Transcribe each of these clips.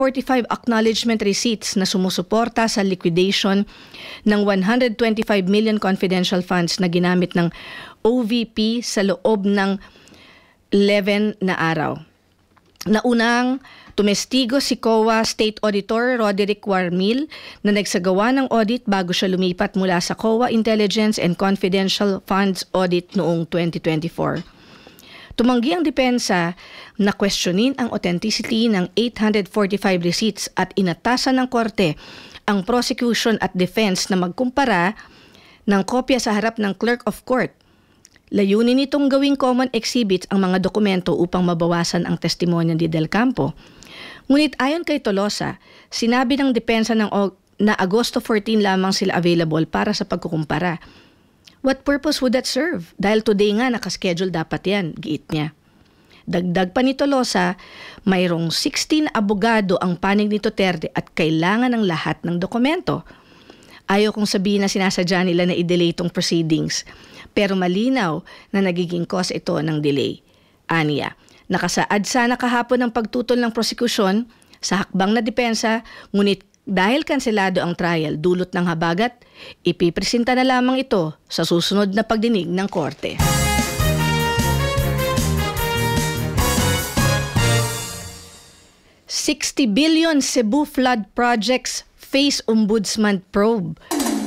45 acknowledgement receipts na sumusuporta sa liquidation ng 125 million confidential funds na ginamit ng OVP sa loob ng 11 na araw. Naunang tumestigo si COA State Auditor Roderick Warmil na nagsagawa ng audit bago siya lumipat mula sa COA Intelligence and Confidential Funds Audit noong 2024. Tumanggi ang depensa na questionin ang authenticity ng 845 receipts at inatasan ng korte ang prosecution at defense na magkumpara ng kopya sa harap ng clerk of court. Layunin nitong gawing common exhibits ang mga dokumento upang mabawasan ang testimonya ni Del Campo. Ngunit ayon kay Tolosa, sinabi ng depensa na Agosto 14 lamang sila available para sa pagkukumpara. What purpose would that serve? Dahil today nga nakaschedule dapat yan, giit niya. Dagdag pa ni Tolosa, mayroong 16 abogado ang panig ni Duterte at kailangan ng lahat ng dokumento. Ayaw kong sabihin na sinasadya nila na i-delay itong proceedings, pero malinaw na nagiging cause ito ng delay. Aniya, nakasaad sana kahapon ang pagtutol ng prosekusyon sa hakbang na depensa, ngunit dahil kanselado ang trial dulot ng habagat, ipipresenta na lamang ito sa susunod na pagdinig ng korte. $60 billion Cebu flood projects face ombudsman probe.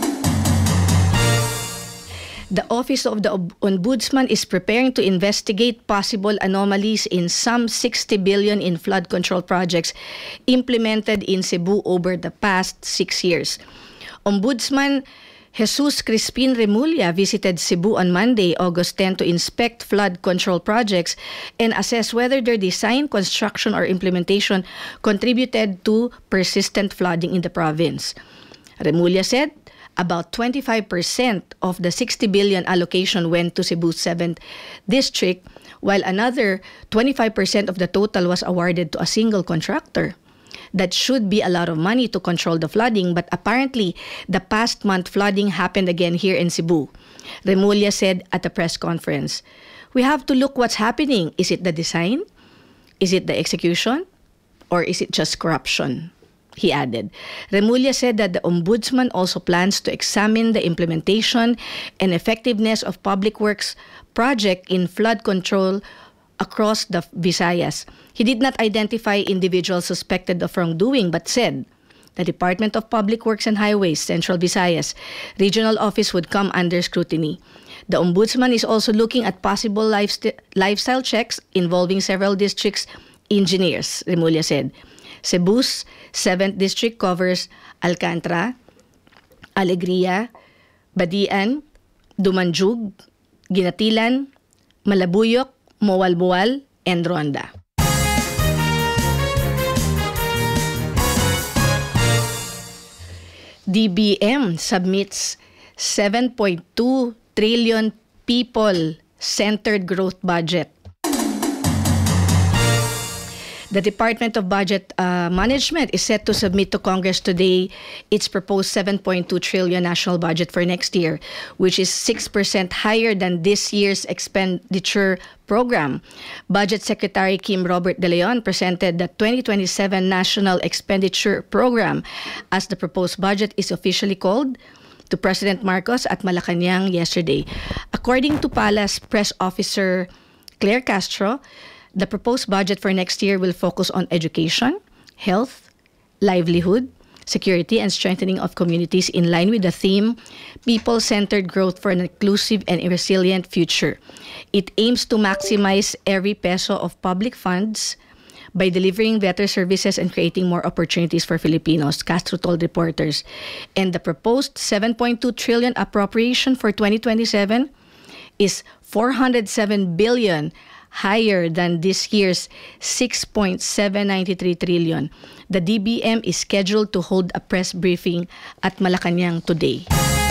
The Office of the Ombudsman is preparing to investigate possible anomalies in some 60 billion in flood control projects implemented in Cebu over the past 6 years. Ombudsman Jesus Crispin Remulla visited Cebu on Monday, August 10, to inspect flood control projects and assess whether their design, construction, or implementation contributed to persistent flooding in the province. Remulla said about 25% of the 60 billion allocation went to Cebu's 7th district, while another 25% of the total was awarded to a single contractor. That should be a lot of money to control the flooding, but apparently the past month flooding happened again here in Cebu. Remulla said at a press conference, "We have to look what's happening. Is it the design? Is it the execution? Or is it just corruption?" He added. Remulla said that the Ombudsman also plans to examine the implementation and effectiveness of public works project in flood control across the Visayas. He did not identify individuals suspected of wrongdoing but said the Department of Public Works and Highways, Central Visayas Regional Office would come under scrutiny. The Ombudsman is also looking at possible lifestyle checks involving several districts' engineers, Remulla said. Cebu's 7th District covers Alcantara, Alegria, Badian, Dumanjug, Ginatilan, Malabuyok, Moalboal, and Ronda. DBM submits 7.2 trillion people-centered growth budget. The Department of Budget Management is set to submit to Congress today its proposed 7.2 trillion national budget for next year, which is 6% higher than this year's expenditure program. Budget Secretary Kim Robert De Leon presented the 2027 National Expenditure Program as the proposed budget is officially called to President Marcos at Malacanang yesterday. According to Palace Press Officer Claire Castro, the proposed budget for next year will focus on education, health, livelihood, security, and strengthening of communities in line with the theme, People-Centered Growth for an Inclusive and Resilient Future. It aims to maximize every peso of public funds by delivering better services and creating more opportunities for Filipinos, Castro told reporters. And the proposed 7.2 trillion appropriation for 2027 is 407 billion higher than this year's 6.793 trillion. The DBM is scheduled to hold a press briefing at Malacanang today.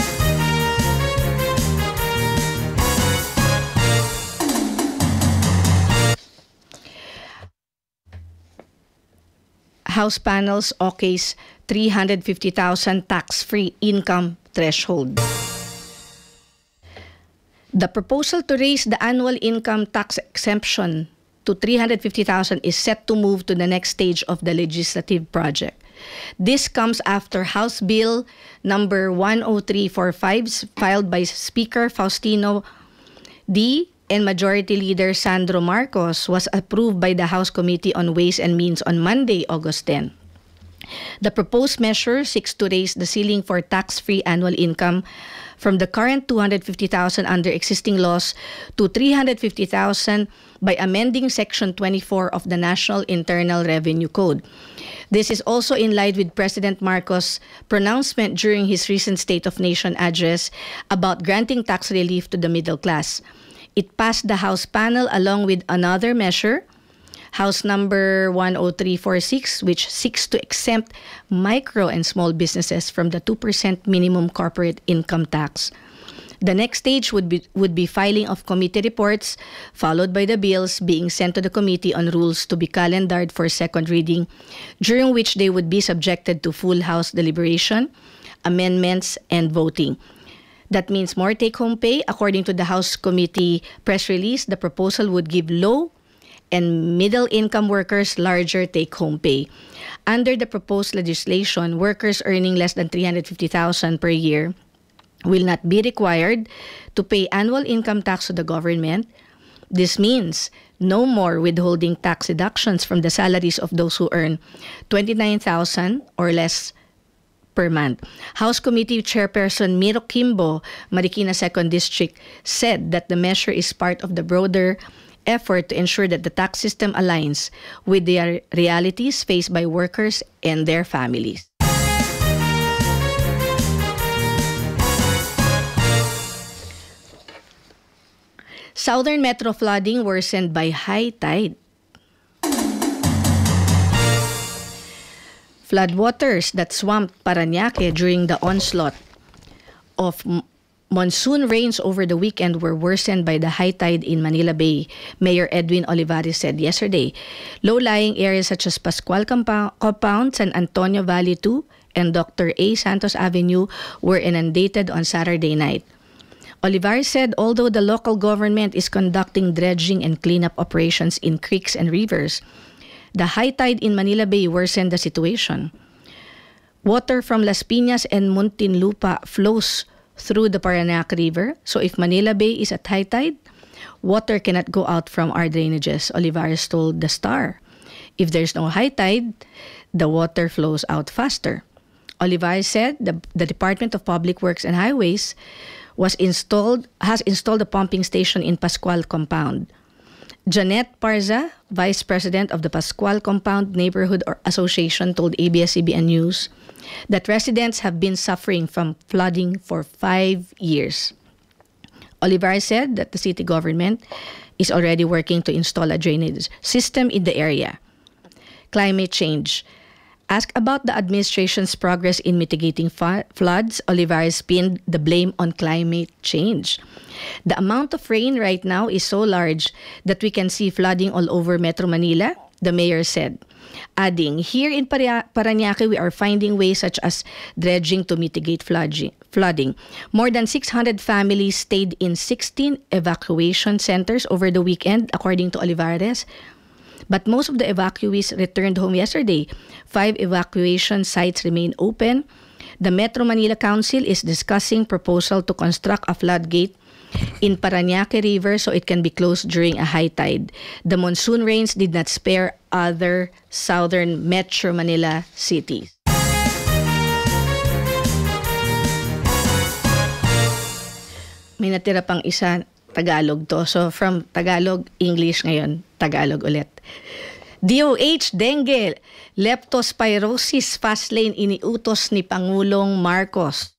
House panels okays 350,000 tax-free income threshold. The proposal to raise the annual income tax exemption to 350,000 is set to move to the next stage of the legislative project. This comes after House Bill number 10345 filed by Speaker Faustino D. and Majority Leader Sandro Marcos was approved by the House Committee on Ways and Means on Monday, August 10. The proposed measure seeks to raise the ceiling for tax-free annual income from the current 250,000 under existing laws to 350,000 by amending Section 24 of the National Internal Revenue Code. This is also in line with President Marcos' pronouncement during his recent State of Nation address about granting tax relief to the middle class. It passed the House panel along with another measure, House number 10346, which seeks to exempt micro and small businesses from the 2% minimum corporate income tax. The next stage would be filing of committee reports, followed by the bills being sent to the Committee on Rules to be calendared for second reading, during which they would be subjected to full House deliberation, amendments, and voting. That means more take-home pay. According to the House Committee press release, the proposal would give low and middle-income workers larger take-home pay. Under the proposed legislation, workers earning less than 350,000 per year will not be required to pay annual income tax to the government. This means no more withholding tax deductions from the salaries of those who earn 29,000 or less per month. House Committee Chairperson Miro Kimbo, Marikina 2nd District, said that the measure is part of the broader effort to ensure that the tax system aligns with the realities faced by workers and their families. Southern Metro flooding worsened by high tide. Floodwaters that swamped Parañaque during the onslaught of monsoon rains over the weekend were worsened by the high tide in Manila Bay, Mayor Edwin Olivares said yesterday. Low-lying areas such as Pascual Compound, San Antonio Valley 2, and Dr. A. Santos Avenue were inundated on Saturday night. Olivares said although the local government is conducting dredging and cleanup operations in creeks and rivers, the high tide in Manila Bay worsened the situation. Water from Las Piñas and Muntinlupa flows through the Parañaque River, so if Manila Bay is at high tide, water cannot go out from our drainages, Olivares told The Star. If there's no high tide, the water flows out faster. Olivares said the Department of Public Works and Highways has installed a pumping station in Pascual Compound. Janet Parza, Vice President of the Pascual Compound Neighborhood Association, told ABS-CBN News that residents have been suffering from flooding for 5 years. Olivares said that the city government is already working to install a drainage system in the area. Climate change. Asked about the administration's progress in mitigating floods, Olivares pinned the blame on climate change. The amount of rain right now is so large that we can see flooding all over Metro Manila, the mayor said. Adding, here in Parañaque, we are finding ways such as dredging to mitigate flooding. More than 600 families stayed in 16 evacuation centers over the weekend, according to Olivares. But most of the evacuees returned home yesterday. 5 evacuation sites remain open. The Metro Manila Council is discussing proposal to construct a floodgate in Parañaque River so it can be closed during a high tide. The monsoon rains did not spare other southern Metro Manila cities. May natira pang isa, Tagalog to. So from Tagalog, English ngayon, Tagalog ulit. DOH, dengue, leptospirosis, fast lane iniutos ni Pangulong Marcos.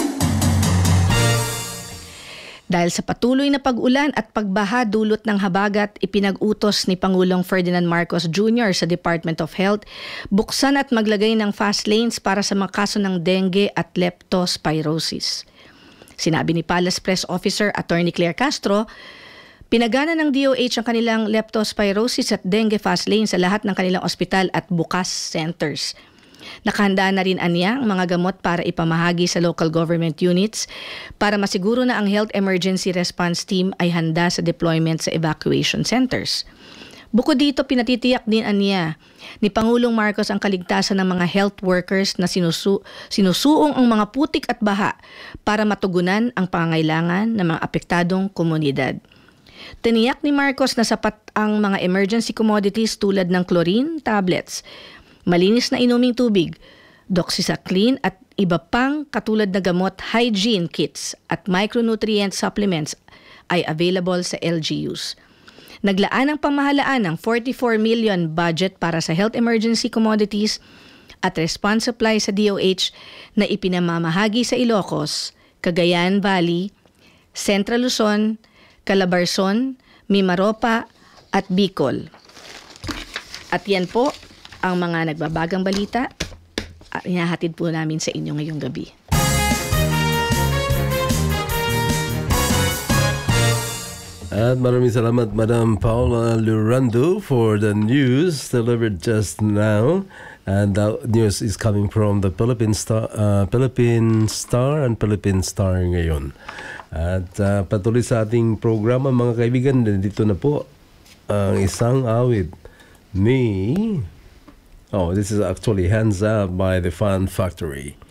Dahil sa patuloy na pag-ulan at pagbaha dulot ng habagat, ipinag-utos ni Pangulong Ferdinand Marcos Jr. sa Department of Health, buksan at maglagay ng fast lanes para sa mga kaso ng dengue at leptospirosis. Sinabi ni Palace Press Officer Attorney Claire Castro, pinagana ng DOH ang kanilang leptospirosis at dengue fast lane sa lahat ng kanilang ospital at bukas centers. Nakahanda na rin anya ang mga gamot para ipamahagi sa local government units para masiguro na ang Health Emergency Response Team ay handa sa deployment sa evacuation centers. Bukod dito, pinatitiyak din aniya ni Pangulong Marcos ang kaligtasan ng mga health workers na sinusuong ang mga putik at baha para matugunan ang pangangailangan ng mga apektadong komunidad. Tiniyak ni Marcos na sapat ang mga emergency commodities tulad ng chlorine tablets, malinis na inuming tubig, doxycycline at iba pang katulad na gamot, hygiene kits at micronutrient supplements ay available sa LGUs. Naglaan ang pamahalaan ng 44 million budget para sa health emergency commodities at response supply sa DOH na ipinamamahagi sa Ilocos, Cagayan Valley, Central Luzon, Calabarzon, Mimaropa at Bicol. At yan po ang mga nagbabagang balita at hinahatid po namin sa inyo ngayong gabi. At maraming salamat, Madam Paula Lurando, for the news delivered just now. And that news is coming from the Philippine Star and Philippine Star ngayon. At patuloy sa ating programa, mga kaibigan, dito na po ang isang awit ni... Oh, this is actually Hands Up by the Fun Factory.